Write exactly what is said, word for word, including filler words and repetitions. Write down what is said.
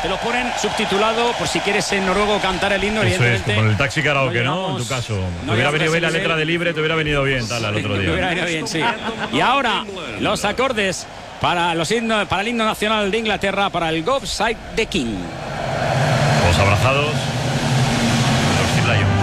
te lo ponen subtitulado por si quieres en noruego cantar el himno. Eso es, como en el taxi karaoke, no, ¿no? En tu caso. No te hubiera venido bien la ese letra de Libre, te hubiera venido bien, tal, al otro día. Te hubiera venido bien, sí. Y ahora, los acordes para, los himnos, para el himno nacional de Inglaterra, para el God Save the King. Todos abrazados. Los Sea Lions.